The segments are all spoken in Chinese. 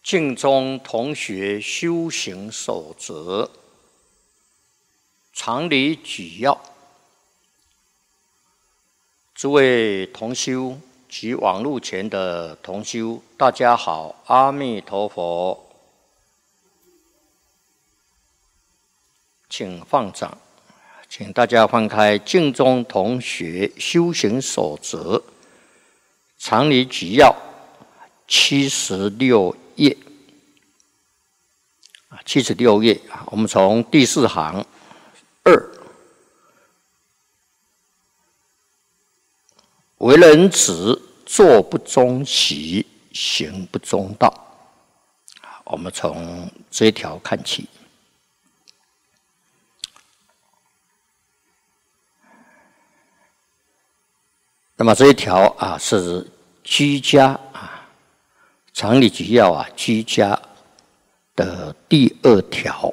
敬宗同学修行守则，常理举要。诸位同修及网络前的同修，大家好，阿弥陀佛。请放掌，请大家翻开《敬宗同学修行守则》常理举要76页。76页，我们从第4行2，为人子，坐不中习，行不中道。我们从这一条看起。那么这一条是居家常理举要居家的第2条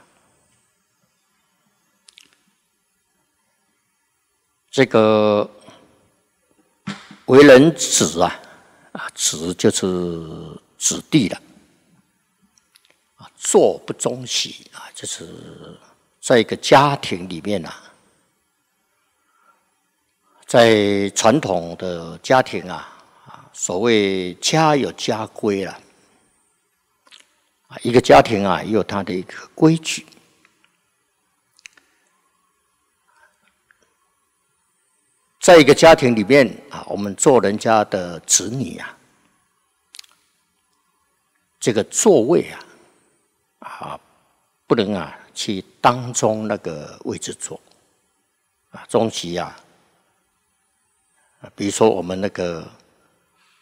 这个为人子子就是子弟了坐不中习就是在一个家庭里面在传统的家庭所谓家有家规了，一个家庭也有它的一个规矩。在一个家庭里面我们做人家的子女这个座位不能去当中那个位置坐中席比如说我们那个